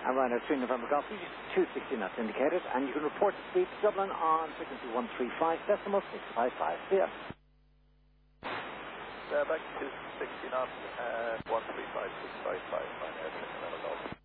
And Ryanair 3 November Golf, 260 knots indicated, and you can report the speed to Dublin on frequency 135, decimal 655. See ya. Back to 260 knots and 135, 655, Ryanair 3 November Golf.